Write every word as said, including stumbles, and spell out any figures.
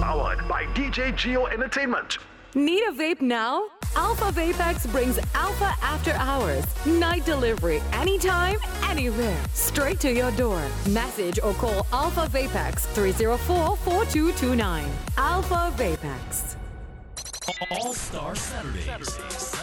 Powered by D J Geo Entertainment. Need a vape now? Alpha Vapex brings Alpha After Hours. Night delivery anytime, anywhere. Straight to your door. Message or call Alpha Vapex three oh four, four two two nine. Alpha Vapex. All-Star Saturdays.